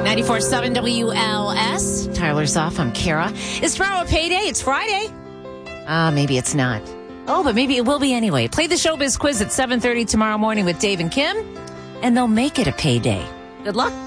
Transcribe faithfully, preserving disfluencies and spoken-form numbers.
ninety-four point seven W L S. Tyler's off. I'm Kara. Is tomorrow a payday? It's Friday. Ah, uh, maybe it's not. Oh, but maybe it will be anyway. Play the Showbiz Quiz at seven thirty tomorrow morning with Dave and Kim, and they'll make it a payday. Good luck.